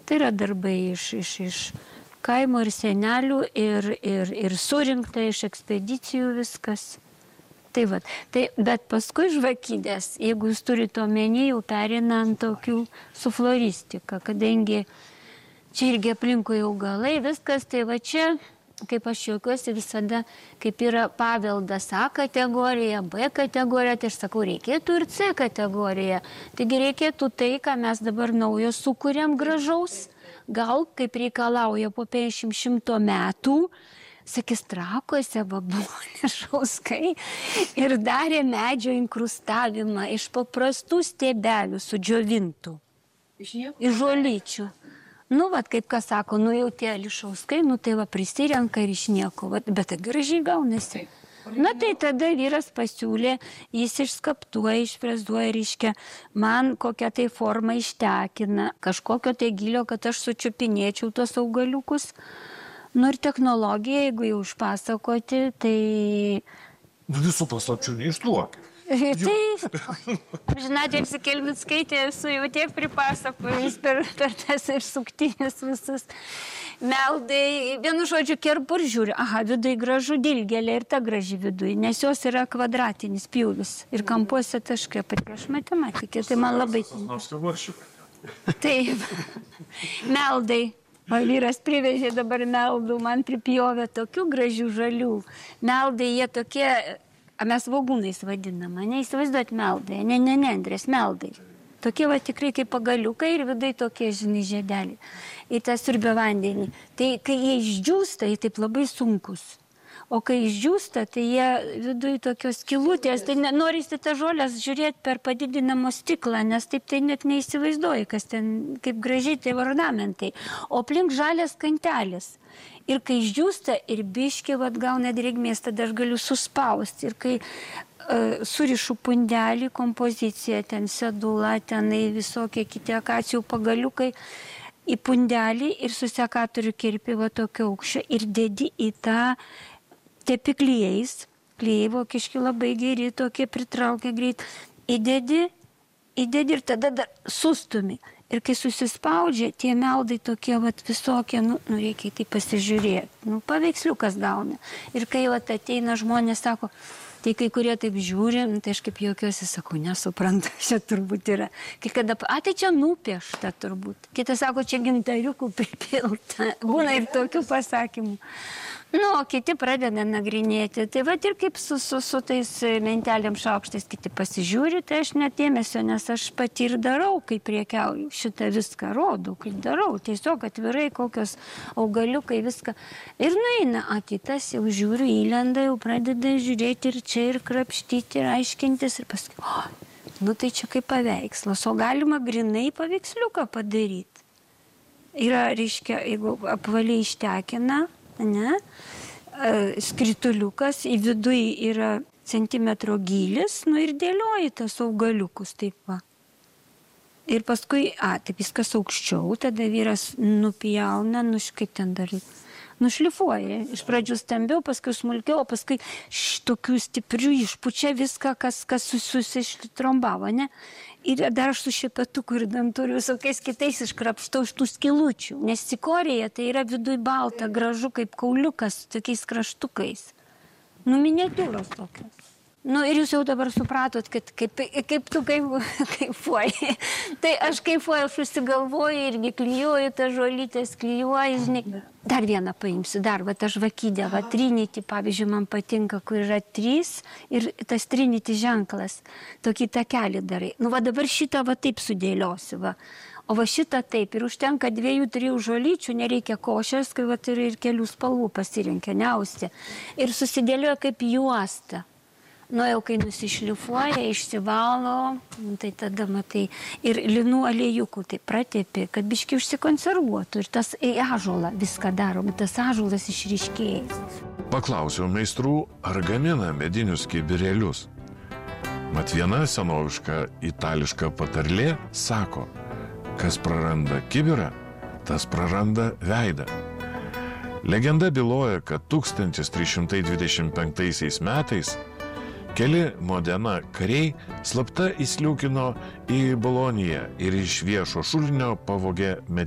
Tai yra darbai iš kaimo ir senelių ir surinkta iš ekspedicijų viskas. Tai va. Bet paskui žvakidės, jeigu jūs turite omeny, jau perina ant tokių su floristika, kadangi čia irgi aplinkui augalai, viskas, tai va čia, kaip aš juokiuosi visada, kaip yra paveldas A kategorija, B kategorija, tai aš sakau, reikėtų ir C kategorija. Taigi reikėtų tai, ką mes dabar naujo sukūrėm gražaus, gal kaip reikalauja po 50-100 metų, sakys, Trakuose buvo Nešauskai ir darė medžio inkrustavimą iš paprastų stiebelių sudžiovintų. Iš žolyčių. Nu, vat, kaip kas sako, nu jau tie Ališauskai, nu tai va prisirenka ir iš nieko, vat, bet tai gražiai gaunasi. Na tai tada vyras pasiūlė, jis išskaptuoja, išfrezuoja, reiškia, man kokią tai formą ištekina, kažkokio tai gilio, kad aš sučiupinėčiau tuos augaliukus. Nu ir technologija, jeigu jau užpasakoti, tai... Visų paslapčių neištuokia. Tai, žinot, Kelmickaitė, esu jau tiek pripasakojus per tas ir suktinis visus. Meldai, vienu žodžiu, kerpu ir žiūriu, aha, vidui gražu dilgelė ir ta graži vidui, nes jos yra kvadratinis pjūvis ir kampuose taškai, pati aš matematikė, tai man labai... Taip, meldai. O vyras privežė dabar meldų, man pripjovė tokių gražių žalių. Meldai, jie tokie, mes svogūnais vadinam, neįsivaizduot meldai, ne, Andrės, meldai. Tokie va tikrai kaip pagaliukai ir vidai tokie, žinai, žiedeliai. Į tą siurbio vandenį. Tai kai jie išdžiūsta, jie taip labai sunkus. O kai išdžiūsta, tai jie vidui tokios skylutės, tai norisi tą žolės žiūrėti per padidinamo stiklą, nes taip tai net neįsivaizduoji, kas ten, kaip gražiai tai ornamentai. O aplink žalias kantelis. Ir kai išdžiūsta ir biškį gauna drėgmės, tada aš galiu suspausti. Ir kai surišu pundelį, kompoziciją, ten sedula, tenai visokie kiti akacijų pagaliukai, į pundelį ir su sekatoriu kirpi va tokio aukščio ir dedi į tą tepi klijais, klijai vokiški labai geri, tokie pritraukia greit, įdedi ir tada dar sustumi. Ir kai susispaudžia, tie meldai tokie vat visokie, nu reikia tai pasižiūrėti, paveiksliukas gauna. Ir kai vat ateina žmonės, sako, tai kai kurie taip žiūri, tai aš kaip juokiuosi, sakau, nesuprantu, čia turbūt yra. Kai kada, tai čia nupiešta turbūt. Kitas sako, čia gintariukų pripilta. Būna ir tokių pasakymų. Nu, o kiti pradeda nagrinėti. Tai va ir kaip su tais mentelėm šaukštais kiti pasižiūri, tai aš net dėmesio, nes aš pati ir darau, kai priekiauju. Šitą viską rodau, kaip darau. Tiesiog atvirai kokios augaliukai viską. Ir nueina, o kitas jau žiūri, įlenda, jau pradeda žiūrėti ir čia ir krapštyti, ir aiškintis. Ir paskui, nu tai čia kaip paveikslas. O galima grinai paveiksliuką padaryti. Yra, reiškia, jeigu apvaliai ištekina, ne, skrituliukas, į vidui yra centimetro gylis, nu ir dėlioji tas augaliukus, taip va. Ir paskui, taip viskas aukščiau, tada vyras nupjauna, kaip ten dar, nušlifuoja. Iš pradžių stambiau, paskui smulkiau, o paskui tokių stiprių išpučia viską, kas susitrombavo, ne? Ir dar aš su šepetuku ir dantu ir visokiais kitais iškrapštau iš tų skilučių. Nes cikorija tai yra vidui balta, gražu kaip kauliukas su tokiais kraštukais. Nu, miniatiūros tokios. Nu, ir jūs jau dabar supratot, kad kaip tu kaifuoji. Tai aš kaifuoju, aš užsigalvoju irgi klijuoju tą žolytės, klijuoju, žinai. Dar vieną paimsiu, dar, va, ta žvakidė, va, Trinity, pavyzdžiui, man patinka, kur yra 3 ir tas Trinity ženklas, tokį takelį darai. Nu, va, dabar šitą, va, taip sudėliosiu, va. O va šitą taip, ir užtenka 2-3 žolyčių, nereikia košės, kai, va, ir kelių spalvų pasirinkia, neausti. Ir susidėlioja kaip juosta. Nu, jau kai nusišlifuoja, išsivalo, tai tada matai ir linų aliejukų tai pratepi, kad biški užsikonservuotų ir tas į ąžuolą viską darom, tas ąžuolas išryškėja. Paklausiau meistrų, ar gamina medinius kibirėlius. Mat viena senoviška itališka patarlė sako, kas praranda kibirą, tas praranda veidą. Legenda byloja, kad 1325 metais keli Modena kariai slapta įsliūkino į Boloniją ir iš viešo šulinio pavogė medinį